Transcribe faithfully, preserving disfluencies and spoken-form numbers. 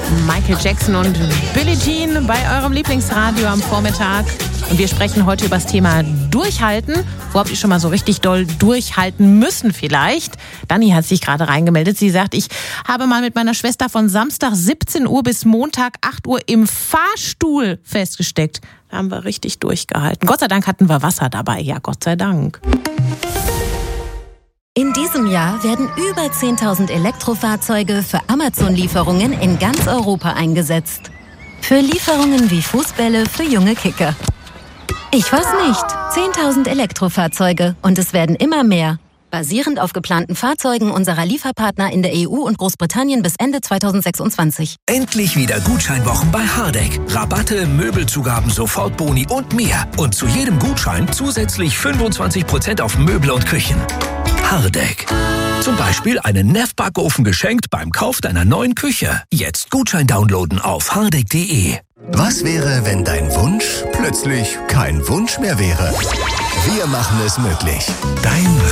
Michael Jackson und Billie Jean bei eurem Lieblingsradio am Vormittag. Und wir sprechen heute über das Thema Durchhalten. Wo habt ihr schon mal so richtig doll durchhalten müssen vielleicht? Dani hat sich gerade reingemeldet. Sie sagt, ich habe mal mit meiner Schwester von Samstag siebzehn Uhr bis Montag acht Uhr im Fahrstuhl festgesteckt. Da haben wir richtig durchgehalten. Gott sei Dank hatten wir Wasser dabei. Ja, Gott sei Dank. In diesem Jahr werden über zehntausend Elektrofahrzeuge für Amazon-Lieferungen in ganz Europa eingesetzt. Für Lieferungen wie Fußbälle für junge Kicker. Ich weiß nicht. zehntausend Elektrofahrzeuge und es werden immer mehr. Basierend auf geplanten Fahrzeugen unserer Lieferpartner in der E U und Großbritannien bis Ende zweitausendsechsundzwanzig. Endlich wieder Gutscheinwochen bei Hardegg. Rabatte, Möbelzugaben, Sofortboni und mehr. Und zu jedem Gutschein zusätzlich fünfundzwanzig Prozent auf Möbel und Küchen. Hardegg. Zum Beispiel einen Neff-Backofen geschenkt beim Kauf deiner neuen Küche. Jetzt Gutschein downloaden auf hardegg punkt de. Was wäre, wenn dein Wunsch plötzlich kein Wunsch mehr wäre? Wir machen es möglich. Dein